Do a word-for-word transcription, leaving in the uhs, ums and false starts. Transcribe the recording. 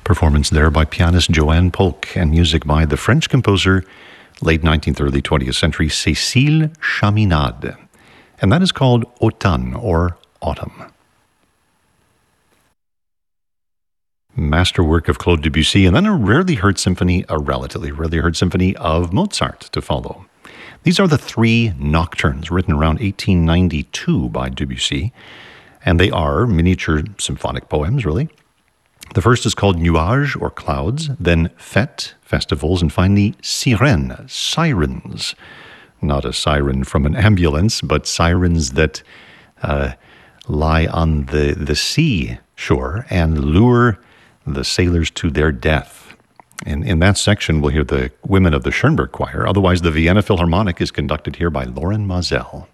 Performance there by pianist Joanne Polk and music by the French composer, late nineteenth, early twentieth century, Cécile Chaminade. And that is called Automne, or Autumn. Masterwork of Claude Debussy, and then a rarely heard symphony, a relatively rarely heard symphony of Mozart to follow. These are the three nocturnes written around eighteen ninety-two by Debussy, and they are miniature symphonic poems, really. The first is called Nuages, or Clouds, then Fête, Festivals, and finally Sirènes, Sirens. Not a siren from an ambulance, but sirens that uh, lie on the, the sea shore and lure the sailors to their death. In, in that section, we'll hear the women of the Schoenberg Choir. Otherwise, the Vienna Philharmonic is conducted here by Loren Maazel.